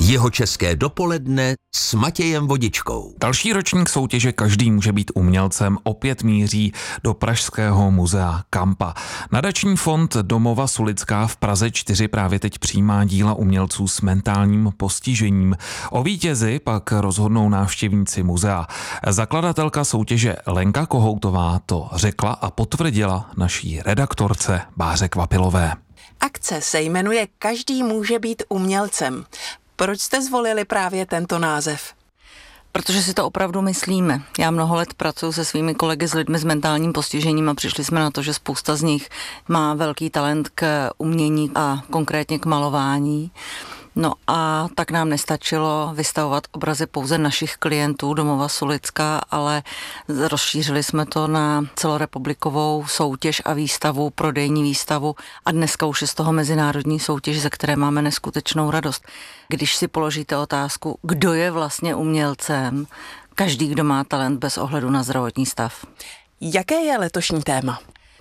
Jihočeské dopoledne s Matějem Vodičkou. Další ročník soutěže Každý může být umělcem opět míří do pražského muzea Kampa. Nadační fond Domova Sulická v Praze 4 právě teď přijímá díla umělců s mentálním postižením. O vítězi pak rozhodnou návštěvníci muzea. Zakladatelka soutěže Lenka Kohoutová to řekla a potvrdila naší redaktorce Báře Kvapilové. Akce se jmenuje Každý může být umělcem. Proč jste zvolili právě tento název? Protože si to opravdu myslíme. Já mnoho let pracuji se svými kolegy s lidmi s mentálním postižením a přišli jsme na to, že spousta z nich má velký talent k umění a konkrétně k malování. No a tak nám nestačilo vystavovat obrazy pouze našich klientů Domova Sulická, ale rozšířili jsme to na celorepublikovou soutěž a výstavu, prodejní výstavu a dneska už je z toho mezinárodní soutěž, ze které máme neskutečnou radost. Když si položíte otázku, kdo je vlastně umělcem, každý, kdo má talent bez ohledu na zdravotní stav. Jaké je letošní téma?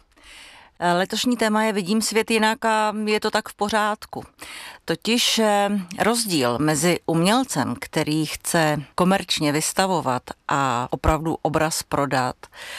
Letošní téma je Vidím svět jinak a je to tak v pořádku. Totiž rozdíl mezi umělcem, který chce komerčně vystavovat a opravdu obraz prodat,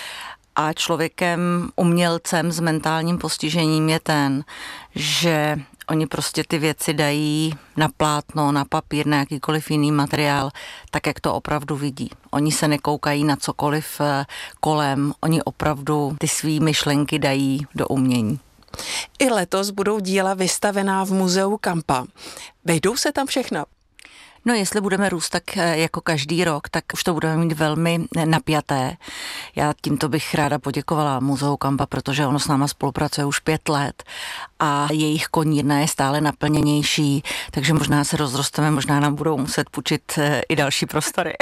a člověkem, umělcem s mentálním postižením je ten, že oni prostě ty věci dají na plátno, na papír, na jakýkoliv jiný materiál, tak jak to opravdu vidí. Oni se nekoukají na cokoliv kolem, oni opravdu ty svý myšlenky dají do umění. I letos budou díla vystavená v muzeu Kampa. Vejdou se tam všechna? No jestli budeme růst tak jako každý rok, tak už to budeme mít velmi napjaté. Já tímto bych ráda poděkovala Muzeu Kampa, protože ono s náma spolupracuje už 5 let a jejich konírna je stále naplněnější, takže možná se rozrosteme, možná nám budou muset půjčit i další prostory.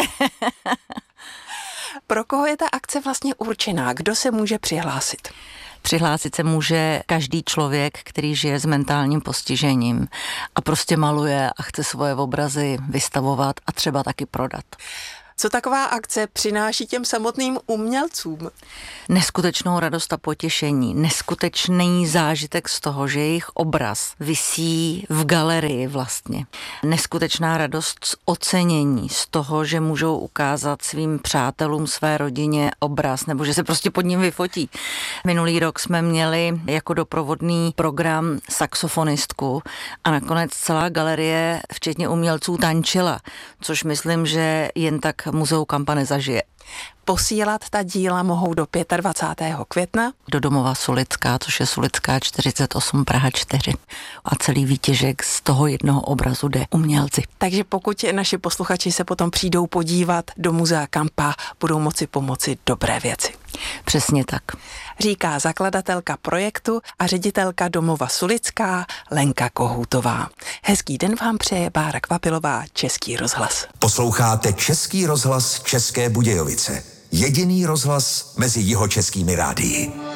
Pro koho je ta akce vlastně určená? Kdo se může přihlásit? Přihlásit se může každý člověk, který žije s mentálním postižením a prostě maluje a chce svoje obrazy vystavovat a třeba taky prodat. Co taková akce přináší těm samotným umělcům? Neskutečnou radost a potěšení, neskutečný zážitek z toho, že jejich obraz visí v galerii vlastně. Neskutečná radost z ocenění, z toho, že můžou ukázat svým přátelům, své rodině obraz, nebo že se prostě pod ním vyfotí. Minulý rok jsme měli jako doprovodný program saxofonistku a nakonec celá galerie, včetně umělců, tančila, což myslím, že jen tak Muzeu Kampa nezažije. Posílat ta díla mohou do 25. května. Do Domova Sulická, což je Sulická 48, Praha 4. A celý výtěžek z toho jednoho obrazu jde umělci. Takže pokud naši posluchači se potom přijdou podívat do Muzea Kampa, budou moci pomoci dobré věci. Přesně tak. Říká zakladatelka projektu a ředitelka Domova Sulická Lenka Kohoutová. Hezký den vám přeje Bára Kvapilová, Český rozhlas. Posloucháte Český rozhlas České Budějovice. Jediný rozhlas mezi jihočeskými rádii.